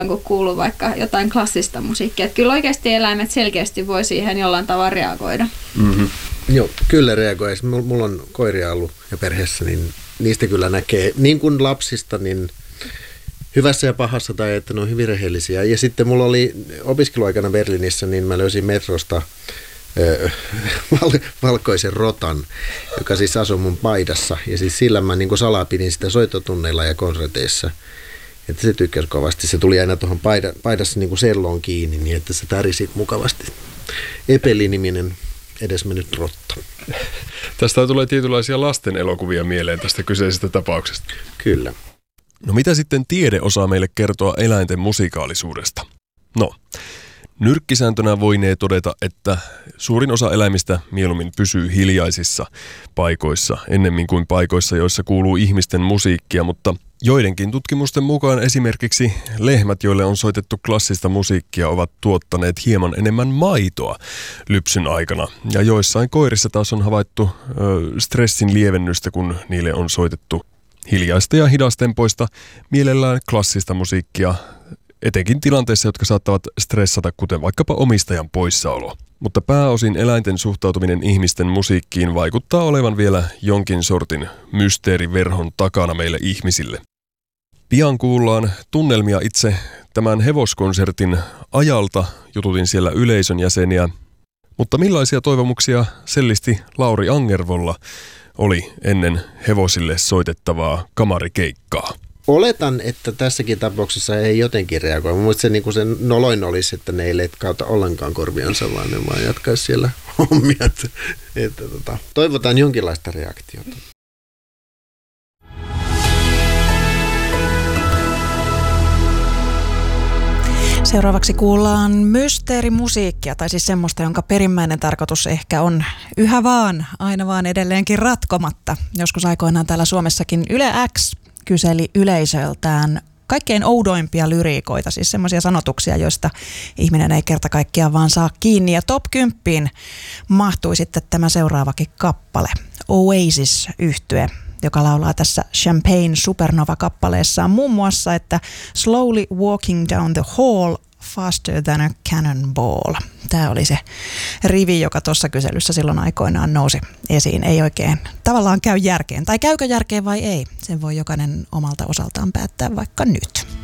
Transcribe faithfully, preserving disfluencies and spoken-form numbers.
kun kuuluu vaikka jotain klassista musiikkia. Että kyllä oikeasti eläimet selkeästi voi siihen jollain tavalla reagoida. Mm-hmm. Joo, kyllä reagoi. Mulla on koiria ollut ja perheessä, niin niistä kyllä näkee, niin kuin lapsista, niin hyvässä ja pahassa tai että ne on hyvin rehellisiä. Ja sitten mulla oli opiskeluaikana Berliinissä, niin mä löysin metrosta ö, val, valkoisen rotan, joka siis asui mun paidassa. Ja siis sillä mä niin kuin salaa pidin sitä soittotunneilla ja konserteissa. Että se tykkäsi kovasti. Se tuli aina tuohon paida, paidassa niin kuin selloon kiinni, niin että se tärisi mukavasti. Epeli-niminen edesmennyt rotta. Tästä tulee tietynlaisia lasten elokuvia mieleen tästä kyseisestä tapauksesta. Kyllä. No mitä sitten tiede osaa meille kertoa eläinten musikaalisuudesta? No, nyrkkisääntönä voinee todeta, että suurin osa eläimistä mieluummin pysyy hiljaisissa paikoissa, ennemmin kuin paikoissa, joissa kuuluu ihmisten musiikkia, mutta joidenkin tutkimusten mukaan esimerkiksi lehmät, joille on soitettu klassista musiikkia, ovat tuottaneet hieman enemmän maitoa lypsyn aikana. Ja joissain koirissa taas on havaittu ö, stressin lievennystä, kun niille on soitettu hiljaista ja hidastempoista, mielellään klassista musiikkia, etenkin tilanteissa, jotka saattavat stressata, kuten vaikkapa omistajan poissaolo. Mutta pääosin eläinten suhtautuminen ihmisten musiikkiin vaikuttaa olevan vielä jonkin sortin mysteeriverhon takana meille ihmisille. Pian kuullaan tunnelmia itse tämän hevoskonsertin ajalta, jututin siellä yleisön jäseniä. Mutta millaisia toivomuksia sellisti Lauri Angervolla oli ennen hevosille soitettavaa kamarikeikkaa? Oletan, että tässäkin tapauksessa ei jotenkin reagoi. Mielestäni se, niin kuin se noloin olisi, että ne ei letkauta ollenkaan korviansa, vaan ne vaan jatkaisi siellä hommia. Että, että, tota, toivotaan jonkinlaista reaktiota. Seuraavaksi kuullaan mysteerimusiikkia, tai siis semmoista, jonka perimmäinen tarkoitus ehkä on yhä vaan, aina vaan edelleenkin ratkomatta. Joskus aikoinaan täällä Suomessakin Yle X kyseli yleisöltään kaikkein oudoimpia lyriikoita, siis semmoisia sanotuksia, joista ihminen ei kerta kaikkiaan vaan saa kiinni. Ja top kymppiin mahtui sitten tämä seuraavakin kappale, Oasis-yhtye, joka laulaa tässä Champagne Supernova-kappaleessaan muun muassa, että slowly walking down the hall faster than a cannonball. Tämä oli se rivi, joka tuossa kyselyssä silloin aikoinaan nousi esiin. Ei oikein tavallaan käy järkeen. Tai käykö järkeen vai ei? Sen voi jokainen omalta osaltaan päättää vaikka nyt.